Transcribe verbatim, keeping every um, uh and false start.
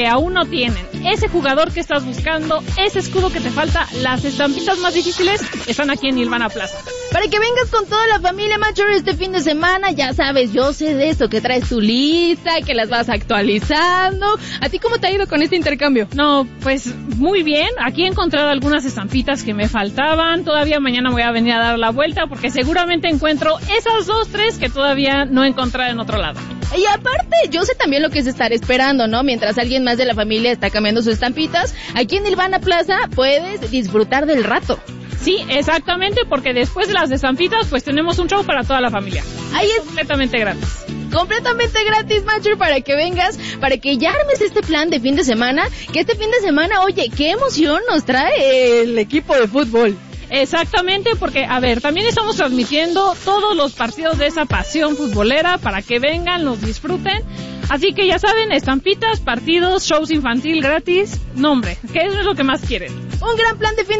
aún no tienen, ese jugador que estás buscando, ese escudo que te falta, las estampitas más difíciles están aquí en Nirvana Plaza. Para que vengas con toda la familia Mature este fin de semana, ya sabes, yo sé de esto, que traes tu lista, que las vas actualizando. ¿A ti cómo te ha ido con este intercambio? No, pues muy bien, aquí he encontrado algunas estampitas que me faltaban, todavía mañana voy a venir a dar la vuelta porque seguramente encuentro esas dos, tres que todavía no he encontrado en otro lado. Y aparte, yo sé también lo que es estar esperando, ¿no? Mientras alguien más de la familia está cambiando sus estampitas, aquí en Nirvana Plaza puedes disfrutar del rato. Sí, exactamente, porque después de las estampitas, pues tenemos un show para toda la familia. Ahí es completamente gratis. Completamente gratis, Mature, para que vengas, para que ya armes este plan de fin de semana, que este fin de semana, oye, qué emoción nos trae el equipo de fútbol. Exactamente, porque, a ver, también estamos transmitiendo todos los partidos de esa pasión futbolera para que vengan, los disfruten. Así que ya saben, estampitas, partidos, shows infantil gratis, nombre, ¿qué es lo que más quieren? Un gran plan de fin de